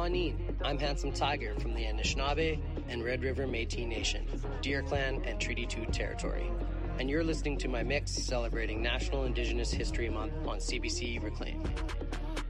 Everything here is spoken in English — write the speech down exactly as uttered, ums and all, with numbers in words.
Shawneen. I'm Handsome Tiger from the Anishinaabe and Red River Métis Nation, Deer Clan and Treaty two territory. And you're listening to my mix celebrating National Indigenous History Month on C B C Reclaim.